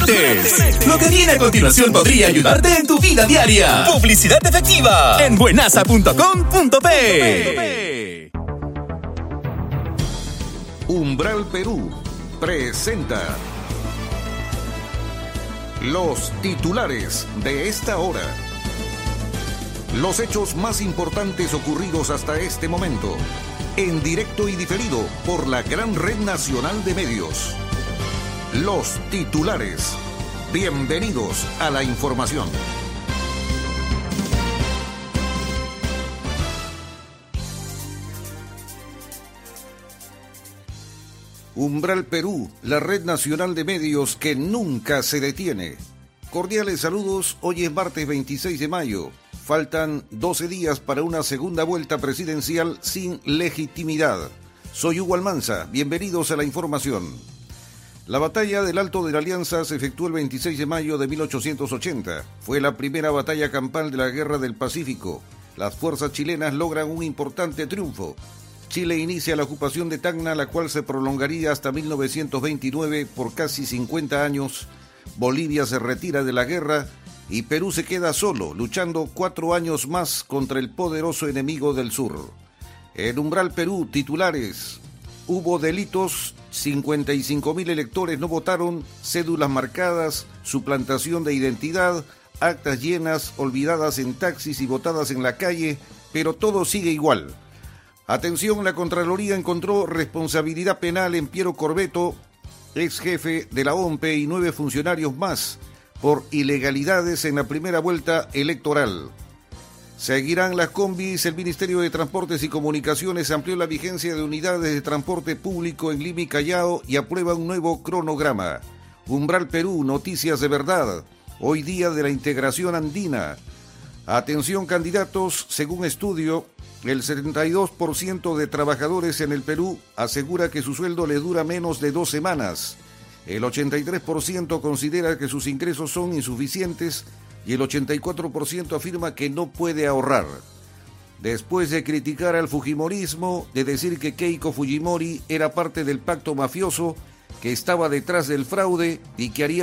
desconectes. Lo que viene a continuación podría ayudarte en tu vida diaria. Publicidad efectiva en buenaza.com.pe. Umbral Perú presenta los titulares de esta hora. Los hechos más importantes ocurridos hasta este momento, en directo y diferido por la gran red nacional de medios. Los titulares. Bienvenidos a la información. Umbral Perú, la red nacional de medios que nunca se detiene. Cordiales saludos, hoy es martes 26 de mayo. Faltan 12 días para una segunda vuelta presidencial sin legitimidad. Soy Hugo Almanza, bienvenidos a la información. La batalla del Alto de la Alianza se efectuó el 26 de mayo de 1880. Fue la primera batalla campal de la Guerra del Pacífico. Las fuerzas chilenas logran un importante triunfo. Chile inicia la ocupación de Tacna, la cual se prolongaría hasta 1929 por casi 50 años. Bolivia se retira de la guerra y Perú se queda solo, luchando 4 años más contra el poderoso enemigo del sur. En Umbral Perú, titulares. Hubo delitos, 55.000 electores no votaron, cédulas marcadas, suplantación de identidad, actas llenas, olvidadas en taxis y botadas en la calle, pero todo sigue igual. Atención, la Contraloría encontró responsabilidad penal en Piero Corbeto, ex jefe de la OMPE, y 9 funcionarios más por ilegalidades en la primera vuelta electoral. Seguirán las combis. El Ministerio de Transportes y Comunicaciones amplió la vigencia de unidades de transporte público en Lima y Callao y aprueba un nuevo cronograma. Umbral Perú, noticias de verdad. Hoy día de la integración andina. Atención candidatos, según estudio, el 72% de trabajadores en el Perú asegura que su sueldo le dura menos de 2 semanas. El 83% considera que sus ingresos son insuficientes y el 84% afirma que no puede ahorrar. Después de criticar al fujimorismo, de decir que Keiko Fujimori era parte del pacto mafioso que estaba detrás del fraude y que haría